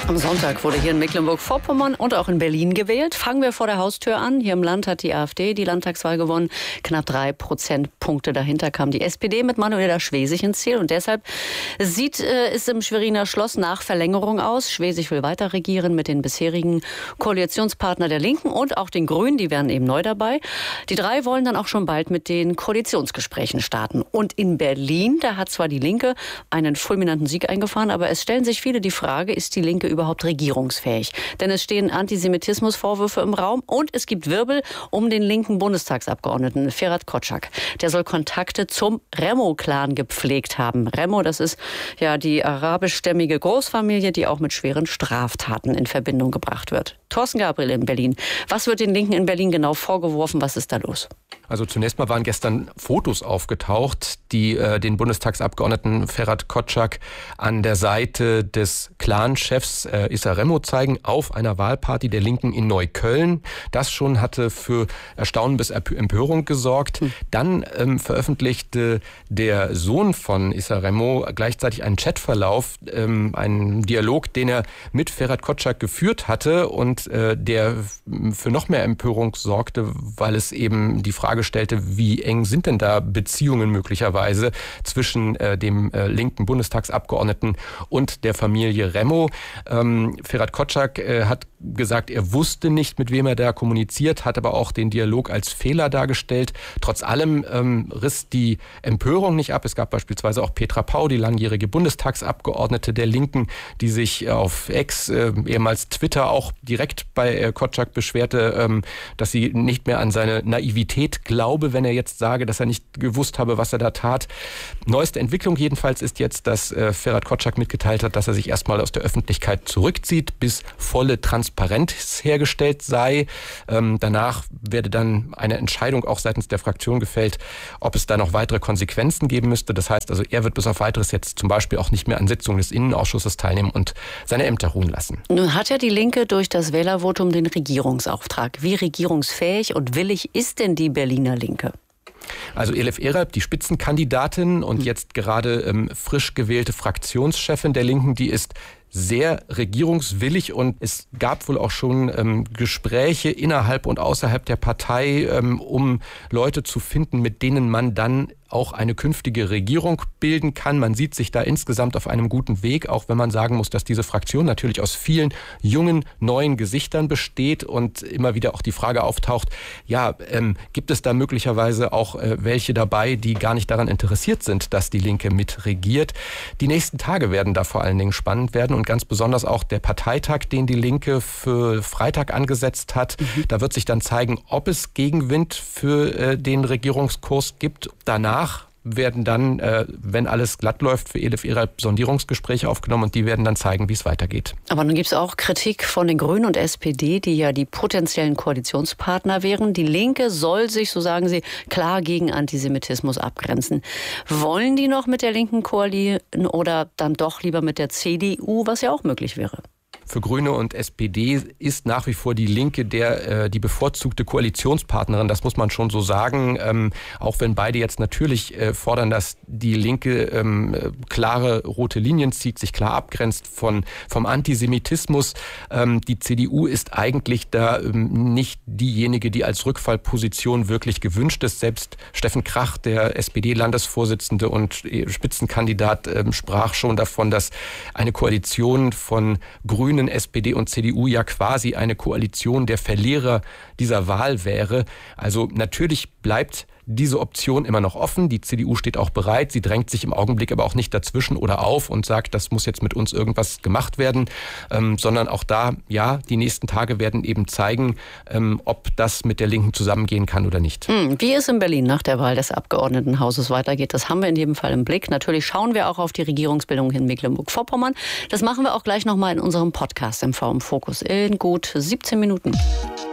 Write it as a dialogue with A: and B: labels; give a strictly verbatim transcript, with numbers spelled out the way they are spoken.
A: Am Sonntag wurde hier in Mecklenburg-Vorpommern und auch in Berlin gewählt. Fangen wir vor der Haustür an. Hier im Land hat die AfD die Landtagswahl gewonnen. Knapp drei Prozentpunkte dahinter kam die S P D mit Manuela Schwesig ins Ziel. Und deshalb sieht äh, es im Schweriner Schloss nach Verlängerung aus. Schwesig will weiter regieren mit den bisherigen Koalitionspartnern der Linken und auch den Grünen. Die wären eben neu dabei. Die drei wollen dann auch schon bald mit den Koalitionsgesprächen starten. Und in Berlin, da hat zwar die Linke einen fulminanten Sieg eingefahren, aber es stellen sich viele die Frage, ist die Linke überhaupt regierungsfähig? Denn es stehen Antisemitismusvorwürfe im Raum und es gibt Wirbel um den linken Bundestagsabgeordneten Ferhat Kotschak. Der soll Kontakte zum Remo-Clan gepflegt haben. Remo, das ist ja die arabischstämmige Großfamilie, die auch mit schweren Straftaten in Verbindung gebracht wird. Thorsten Gabriel in Berlin. Was wird den Linken in Berlin genau vorgeworfen? Was ist da los?
B: Also zunächst mal waren gestern Fotos aufgetaucht, die äh, den Bundestagsabgeordneten Ferhat Kotschak an der Seite des Clan-Chefs äh, Issa Remo zeigen, auf einer Wahlparty der Linken in Neukölln. Das schon hatte für Erstaunen bis Empörung gesorgt. Hm. Dann ähm, veröffentlichte der Sohn von Issa Remo gleichzeitig einen Chatverlauf, ähm, einen Dialog, den er mit Ferhat Kotschak geführt hatte und äh, der für noch mehr Empörung sorgte, weil es eben die Frage stellte, wie eng sind denn da Beziehungen möglicherweise zwischen äh, dem äh, linken Bundestagsabgeordneten und der Familie Remo. Ähm, Ferhat Kotschak äh, hat gesagt, er wusste nicht, mit wem er da kommuniziert, hat aber auch den Dialog als Fehler dargestellt. Trotz allem ähm, riss die Empörung nicht ab. Es gab beispielsweise auch Petra Pau, die langjährige Bundestagsabgeordnete der Linken, die sich auf X, äh, ehemals Twitter, auch direkt bei äh, Kotschak beschwerte, ähm, dass sie nicht mehr an seine Naivität glaube, wenn er jetzt sage, dass er nicht gewusst habe, was er da tat. Neueste Entwicklung jedenfalls ist jetzt, dass äh, Ferhat Kotschak mitgeteilt hat, dass er sich erstmal aus der Öffentlichkeit zurückzieht, bis volle Transparenz hergestellt sei. Ähm, danach werde dann eine Entscheidung auch seitens der Fraktion gefällt, ob es da noch weitere Konsequenzen geben müsste. Das heißt also, er wird bis auf weiteres jetzt zum Beispiel auch nicht mehr an Sitzungen des Innenausschusses teilnehmen und seine Ämter ruhen lassen.
A: Nun hat ja die Linke durch das Wählervotum den Regierungsauftrag. Wie regierungsfähig und willig ist denn die Berliner Linke?
B: Also Elif Eralp, die Spitzenkandidatin und jetzt gerade ähm, frisch gewählte Fraktionschefin der Linken, die ist sehr regierungswillig und es gab wohl auch schon ähm, Gespräche innerhalb und außerhalb der Partei, ähm, um Leute zu finden, mit denen man dann auch eine künftige Regierung bilden kann. Man sieht sich da insgesamt auf einem guten Weg, auch wenn man sagen muss, dass diese Fraktion natürlich aus vielen jungen, neuen Gesichtern besteht und immer wieder auch die Frage auftaucht, ja, ähm, gibt es da möglicherweise auch äh, welche dabei, die gar nicht daran interessiert sind, dass die Linke mitregiert. Die nächsten Tage werden da vor allen Dingen spannend werden und ganz besonders auch der Parteitag, den die Linke für Freitag angesetzt hat. Mhm. Da wird sich dann zeigen, ob es Gegenwind für äh, den Regierungskurs gibt. Danach werden dann, äh, wenn alles glatt läuft, für Elif Eralp Sondierungsgespräche aufgenommen und die werden dann zeigen, wie es weitergeht.
A: Aber nun gibt es auch Kritik von den Grünen und S P D, die ja die potenziellen Koalitionspartner wären. Die Linke soll sich, so sagen sie, klar gegen Antisemitismus abgrenzen. Wollen die noch mit der Linken koalieren oder dann doch lieber mit der C D U, was ja auch möglich wäre?
B: Für Grüne und S P D ist nach wie vor die Linke der äh, die bevorzugte Koalitionspartnerin. Das muss man schon so sagen. Ähm, auch wenn beide jetzt natürlich äh, fordern, dass die Linke ähm, klare rote Linien zieht, sich klar abgrenzt von vom Antisemitismus. Ähm, die C D U ist eigentlich da ähm, nicht diejenige, die als Rückfallposition wirklich gewünscht ist. Selbst Steffen Krach, der S P D-Landesvorsitzende und Spitzenkandidat, ähm, sprach schon davon, dass eine Koalition von Grünen, S P D und C D U ja quasi eine Koalition der Verlierer dieser Wahl wäre. Also natürlich bleibt diese Option immer noch offen. Die C D U steht auch bereit. Sie drängt sich im Augenblick aber auch nicht dazwischen oder auf und sagt, das muss jetzt mit uns irgendwas gemacht werden, ähm, sondern auch da, ja, die nächsten Tage werden eben zeigen, ähm, ob das mit der Linken zusammengehen kann oder nicht.
A: Hm, wie es in Berlin nach der Wahl des Abgeordnetenhauses weitergeht, das haben wir in jedem Fall im Blick. Natürlich schauen wir auch auf die Regierungsbildung in Mecklenburg-Vorpommern. Das machen wir auch gleich nochmal in unserem Podcast im V im Fokus in gut siebzehn Minuten.